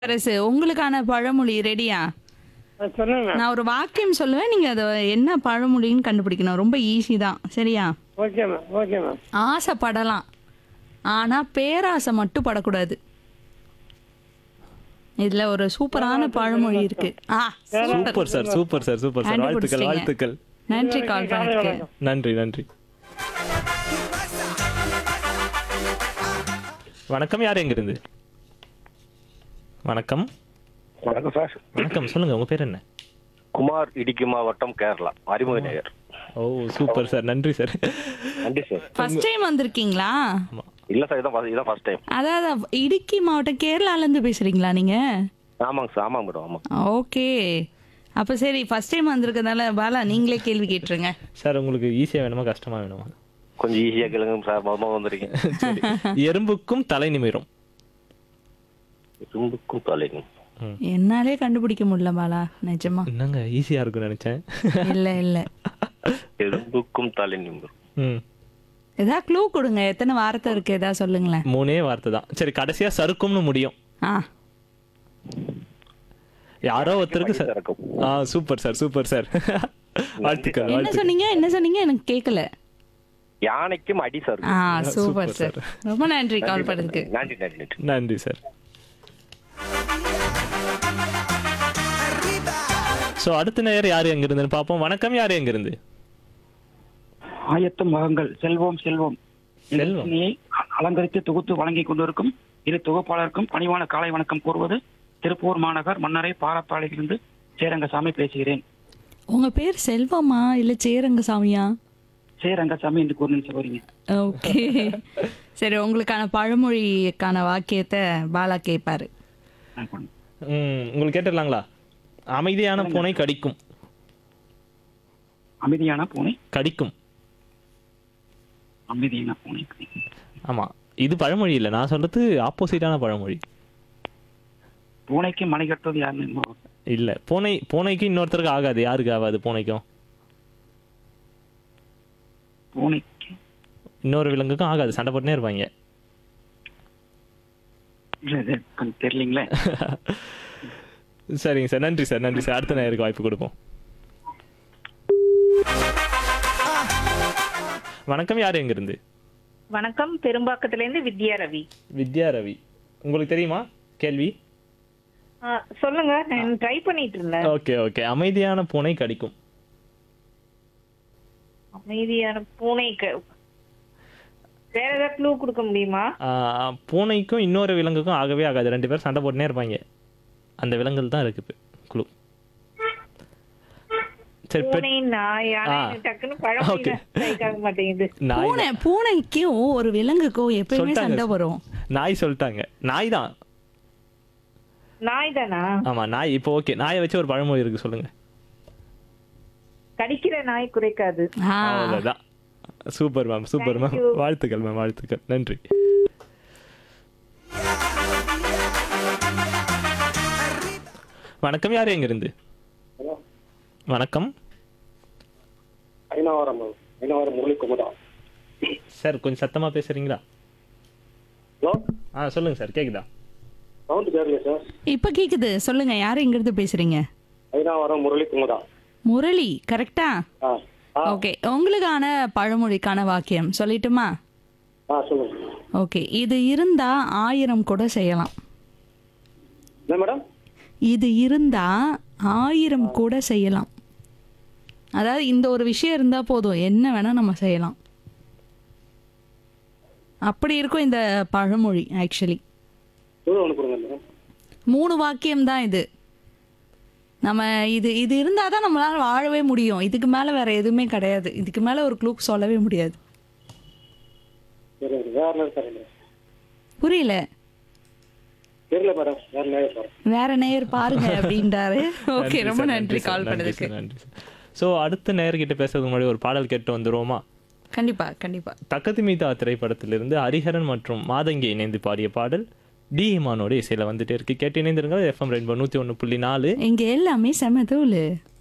அரசு உங்களுக்கான பழமொழி ரெடியா? சொல்லுங்க. நான் ஒரு வாக்கியம் சொல்லுவேன், நீங்க அது என்ன பழமொழின்னு கண்டுபிடிக்கணும். ரொம்ப ஈஸி தான், சரியா? Okay ma'am, okay ma'am. ஆசைப்படலாம், ஆனா பேராசை மட்டும் படக்கூடாது. இதுல ஒரு சூப்பரான பழமொழி இருக்கு. Super sir, super sir, super sir. வாழ்த்துக்கள், வாழ்த்துக்கள். நன்றி கால் பண்ணதுக்கு. நன்றி, நன்றி. வணக்கம், யார் எங்கிருந்து? வணக்கம். வணக்கம் சார். வணக்கம், சொல்லுங்க, உங்க பேர் என்ன? குமார், இடுக்கி மாவட்டம், கேரளா, அறிமுக நேயர். ஓ சூப்பர் சார், நன்றி சார். நன்றி சார். ஃபர்ஸ்ட் டைம் வந்திருக்கீங்களா? இல்ல சார், இதான் ஃபர்ஸ்ட் டைம். அதாவது இடுக்கி மாவட்டம் கேரளால இருந்து பேசுறீங்களா நீங்க? ஆமாங்க சார், ஆமாங்க மேடம், ஆமா. ஓகே, அப்ப சரி, ஃபர்ஸ்ட் டைம் வந்திருக்கனால பாலா நீங்களே கேள்வி கேட்டுருங்க. சார், உங்களுக்கு ஈஸியா வேணுமா கஷ்டமா வேணுமா? கொஞ்சம் ஈஸியா கேளுங்க சார், மொதல் வந்திருக்கீங்க. சரி. எறும்புக்கும் தலை நிமிரும். இரும்புக்கும் தலைக்கும். என்னாலே கண்டுபிடிக்க முடியல பாலா, நிஜமா. என்னங்க ஈஸியா இருக்கும்னு நினைச்சேன். இல்ல எறும்புக்கும் தலை நிமிரும். ம், ஏதாவது க்ளூ கொடுங்க, எத்தனை வார்த்தை இருக்கு, ஏதாவது சொல்லுங்களேன். 3 வார்த்தை தான். சரி, கடைசியா சறுக்கும்னு முடியும். ஆ, யாரோ ஒருத்தருக்கு சறுக்கும். Super sir, super sir. வாழ்த்துக்கள், என்ன வாழ்த்துக்கள். சொன்னீங்க எனக்கு கேட்கல. யானைக்கும் அடி சார். சூப்பர் சார், ரொம்ப நன்றி கால் பண்ணதுக்கு. நன்றி, நன்றி, நன்றி. நன்றி சார். சோ அடுத்த நேயர் யாரு எங்க இருந்துன்னு பாப்போம். வணக்கம், யாரு எங்க இருந்து? ஆயத்தம் மகங்கள் செல்வம் செல்வம் செல்வம். நிகழ்ச்சியை அலங்கரித்து தொகுத்து வழங்கிக் கொண்டிருக்கும் இரு தொகுப்பாளருக்கும் பணிவான காலை வணக்கம் கூறுவது திருப்பூர் மாநகர் மன்னரை பாரப்பாளையிலிருந்து சேரங்கசாமி பேசுகிறேன். உங்க பேர் செல்வமா இல்ல சேரங்கசாமியா? சேரங்கசாமி என்று கூறினு சொல்றீங்க. ஓகே, சரி, உங்களுக்கான பழமொழிக்கான வாக்கியத்தை பாலா கேட்பாரு. உங்களுக்கு கேட்டுடலாங்களா? அமைதியான பூனை கடிக்கும். அமைதியான பூனை கடிக்கும். அமைதியான பூனை. ஆமா, இது பழமொழி இல்ல, நான் சொல்றது ஆப்போசிட்டான பழமொழி. பூனைக்கு மணி கட்டுவது யாருன்னு இல்ல, பூனைக்கு இன்னொருத்தருக்கு ஆகாது. யாருக்கு ஆகாது? பூனைக்கும் பூனைக்கு இன்னொரு விலங்குக்கும் ஆகாது. சண்டை போட்டுனே இருப்பாங்க. கொஞ்சம் தெரியலீங்களே. சரிங்க சார், நன்றி சார், நன்றி சார். அடுத்த நேயருக்கு வாய்ப்பு கொடுப்போம். வணக்கம், யாரு எங்க இருந்து? வணக்கம், பெரும்பாக்கத்துல இருந்து வித்யா ரவி. வித்யா ரவி, உங்களுக்கு தெரியுமா கேள்வி? சொல்லுங்க, நான் ட்ரை பண்ணிட்டு இருந்தேன். Okay okay. அமைதியான பூனை கடிக்கும். அமைதியான பூனைக்கு வேற ஏதாவது க்ளூ கொடுக்க முடியுமா? பூனைக்கும் இன்னொரு விலங்குக்கும் ஆகவே ஆகாது. 2 பேரும் சண்டை போட்டுனே இருப்பாங்க. அந்த விலங்குகள் தான் இருக்கு குழு. சரி, பூனை, நாய், டக்குன்னு பழமொழி strike ஆக மாட்டேங்குது. பூனைக்கும் ஒரு விலங்குக்கும் எப்பயுமே சொல்லிட்டாங்க. சண்டை வரும். நாய் சொல்லிட்டாங்க. நாய் தான். நாய் தானா? ஆமா, நாய். இப்போ ஓகே, நாயை வச்சு ஒரு பழமொழி இருக்கு, சொல்லுங்க. கடிக்கிற நாய் குறைக்காது. அவ்வளவுதான். Super ma'am, super ma'am. Thank you. வாழ்த்துக்கள் மேம், வாழ்த்துக்கள். நன்றி. வணக்கம், யாரு எங்க இருந்து? வணக்கம் ஐநாவரம் முரளி குமுதா. சார், கொஞ்சம் சத்தமா பேசுறீங்களா? ஹலோ, சொல்லுங்க சார், கேக்குதா? சவுண்ட் கேட்கல சார். இப்ப கேக்குது, சொல்லுங்க, யாரு எங்க இருந்து பேசுறீங்க? ஐநாவரம் முரளி குமுதா. முரளி, கரெக்டா? ஓகே, உங்களுக்கான பழமொழிக்கான வாக்கியம் சொல்லட்டுமா? சொல்லுங்க. ஓகே, இது இருந்தா 1000 கூட செய்யலாம். என்ன மேடம்? இது இருந்தா 1000 கூட செய்யலாம். அதாவது இந்த ஒரு விஷயம் இருந்தா போதும், என்ன வேணா நம்ம செய்யலாம். அப்படி இருக்கும் இந்த பழமொழி. ஆக்சுவலி 3 வாக்கியம் தான் இது. நம்ம இது இருந்தாதான் நம்மளால வாழவே முடியும். இதுக்கு மேல வேற எதுவுமே கிடையாது. இதுக்கு மேல ஒரு க்ளூ சொல்லவே முடியாது. புரியல? வேற நேயர் பாருங்க அப்படின்றாரு. ஓகே, ரொம்ப நன்றி கால் பண்ணதுக்கு. நன்றி. சோ அடுத்த நேயர்கிட்ட பேசுறதுக்கு முன்னாடி ஒரு பாடல் கேட்டு வந்துருவோமா? கண்டிப்பா கண்டிப்பா. தக்கதி மீதா திரைப்படத்திலிருந்து ஹரிஹரன் மற்றும் மாதங்கி இணைந்து பாடிய பாடல் டி இமானோட இசையில வந்துட்டே இருக்கு. கேட்டு இணைந்திருங்க. FM rainbow 101.4. இங்க எல்லாமே செம தூளு.